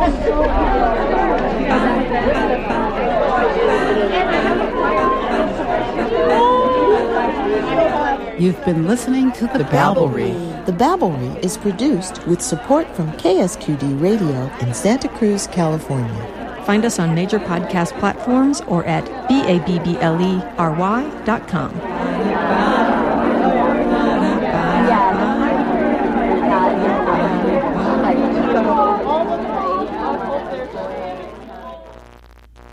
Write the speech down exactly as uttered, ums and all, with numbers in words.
You've been listening to The, the Babblery. The Babblery is produced with support from K S Q D Radio in Santa Cruz, California. Find us on major podcast platforms or at B A B B L E R Y dot com.